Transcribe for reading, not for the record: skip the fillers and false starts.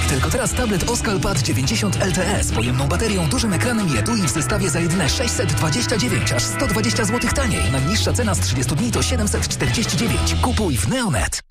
Tylko teraz tablet Oskal Pad 90 LTE z pojemną baterią, dużym ekranem i etui w zestawie za jedyne 629, aż 120 zł taniej. Najniższa cena z 30 dni to 749. Kupuj w Neonet.